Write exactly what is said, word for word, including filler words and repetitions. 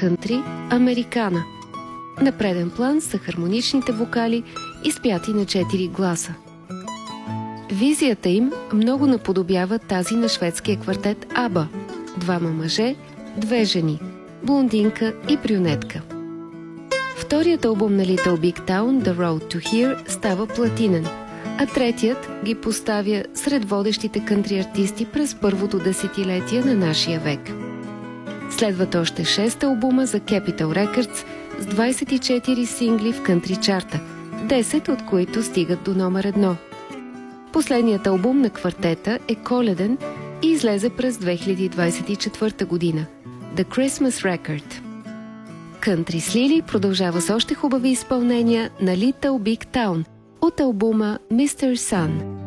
кънтри Американа. На преден план са хармоничните вокали, изпяти на четири гласа. Визията им много наподобява тази на шведския квартет Аба – двама мъже, две жени, блондинка и брюнетка. Вторият албум на Little Big Town, The Road to Here, става платинен, а третият ги поставя сред водещите кънтри артисти през първото десетилетие на нашия век. Следват още шест албума за Capitol Records с двадесет и четири сингли в кънтри чарта, десет от които стигат до номер едно. Последният албум на квартета е коледен и излезе през две хиляди двадесет и четвърта година – The Christmas Record. Кънтри с Лили продължава с още хубави изпълнения на Little Big Town от албума мистер Sun.